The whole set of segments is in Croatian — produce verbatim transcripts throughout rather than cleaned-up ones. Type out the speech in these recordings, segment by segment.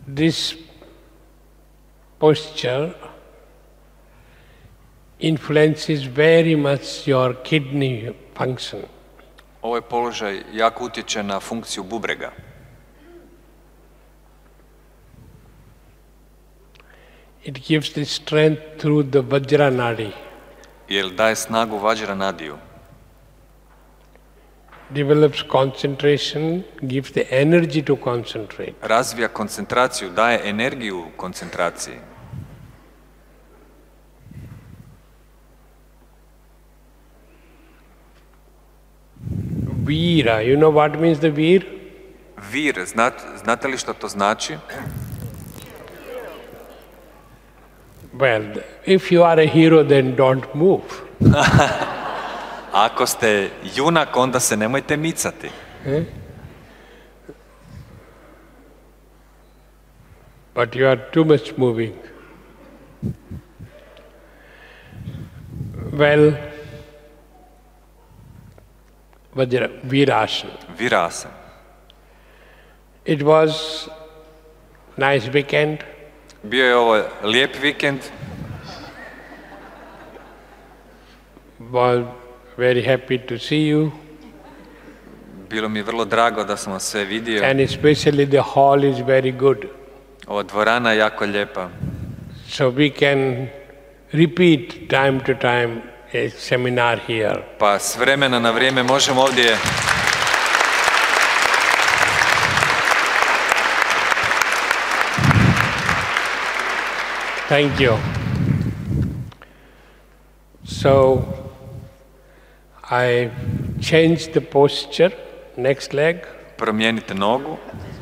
this posture influences very much your kidney function. Ovaj položaj jako utječe na funkciju bubrega. It gives the strength through the Vajra Nadi. Jer daje snagu Vajra Nadiju. Develops concentration, gives the energy to concentrate. Razvija koncentraciju, daje energiju koncentraciji. Veera, you know what means the Veer? Vir, znate, znate li što to znači? Well, if you are a hero, then don't move. Ako ste junak, onda se nemojte micati. Eh? But you are too much moving. Well, Vajra, Virasana. Virasana. It was nice weekend. Bio je ovo lijep vikend. Was very happy to see you. Bilo mi je vrlo drago da sam vas sve vidio. And especially the hall is very good. Ova dvorana je jako lijepa. So we can repeat time to time a seminar here. Pa s vremena na vrijeme možemo ovdje Thank you. So, I changed the posture, next leg. Promijenite nogu.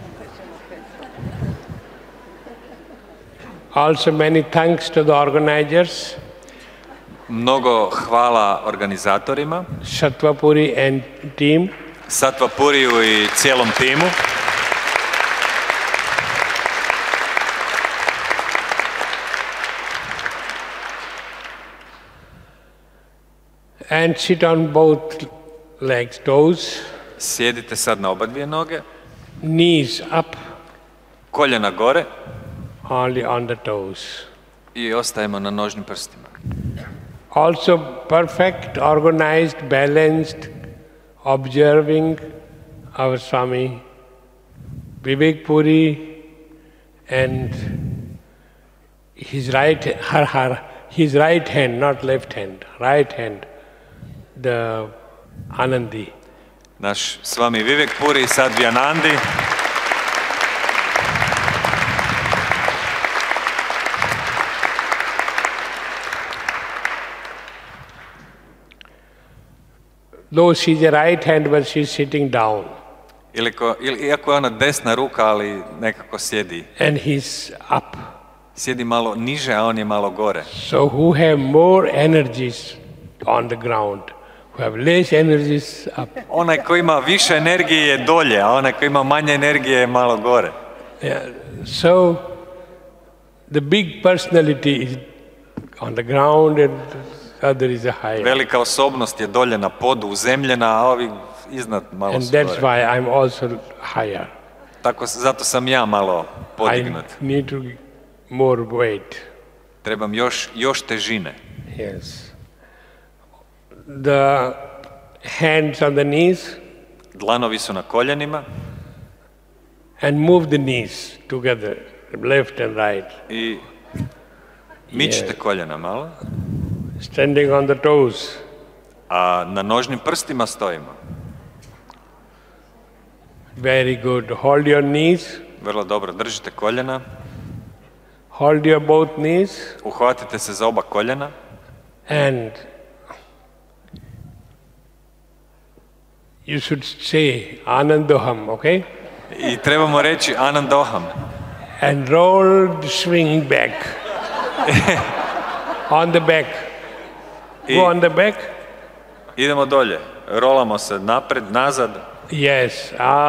Also many thanks to the organizers. Mnogo hvala organizatorima. Satvapuri and team. Satvapuriju i cijelom timu. And sit on both legs, toes. Sjedite sad na oba dvije noge. Knees up. Koljena gore. Only on the toes. I ostajemo na nožnim prstima. Also perfect, organized, balanced, observing our Swami Vivek Puri and his right, her, her, his right hand, not left hand, right hand, the Anandi. Naš Swami Vivek Puri i Sadhviyanandi. Though she's a right hand, but she's sitting down. Iliko, iako je ona desna ruka, ali nekako sjedi. And he's up. Sjedi malo niže, a on je malo gore. So who have more energies on the ground, who have less energies up. Onaj koji ima više energije je dolje, a onaj koji ima manje energije je malo gore. Yeah. So the big personality is on the ground and other is a higher. Velika osobnost je dolje na podu, uzemljena, a ovi iznad malo and su that's gore. why I'm also higher. Tako, zato sam ja malo podignut. I need to more weight. Trebam još, još težine. Yes. The hands on the knees. Dlanovi su na koljenima. And move the knees together, left and right. I mičite yes. koljena malo. Standing on the toes. A na nožnim prstima stojimo. Very good. Hold your knees. Vrlo dobro, držite koljena. Hold your both knees. Uhvatite se za oba koljena. And you should say Anandoham, okay? I trebamo reći Anandoham. And roll the swing back. On the back. I Go on the back. idemo dolje. Rolamo se napred, nazad. Yes.